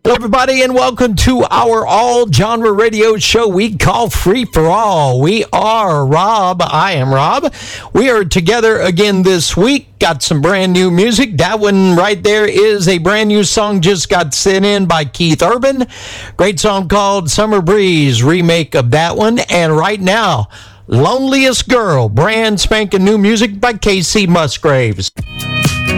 Hello, everybody, and welcome to our all-genre radio show we call Free for All. We are Rob. I am Rob. We are together again this week. Got some brand new music. That one right there is a brand new song just got sent in by Keith Urban. Great song called Summer Breeze, remake of that one. And right now, Loneliest Girl, brand spanking new music by Casey Musgraves.